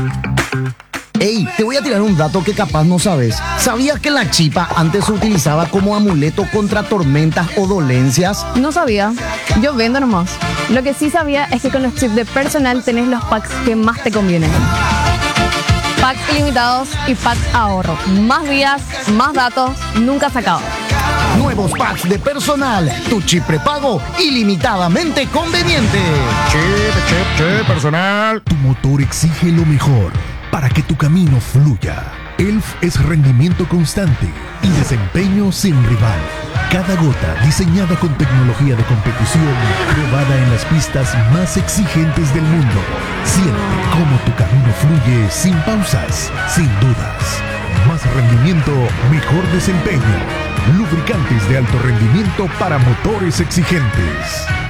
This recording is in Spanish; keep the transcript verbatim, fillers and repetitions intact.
Ey, te voy a tirar un dato que capaz no sabes. ¿Sabías que la chipa antes se utilizaba como amuleto contra tormentas o dolencias? No sabía. Yo vendo nomás. Lo que sí sabía es que con los chips de Personal tenés los packs que más te convienen. Packs ilimitados y packs ahorro. Más días, más datos, nunca se acaba. Nuevos packs de Personal. Tu chip prepago ilimitadamente conveniente. Chip, chip, chip, Personal. Tu motor exige lo mejor para que tu camino fluya. Elf es rendimiento constante y desempeño sin rival. Cada gota diseñada con tecnología de competición probada en las pistas más exigentes del mundo. Siente cómo tu camino fluye sin pausas, sin dudas. Más rendimiento, mejor desempeño. Lubricantes de alto rendimiento para motores exigentes.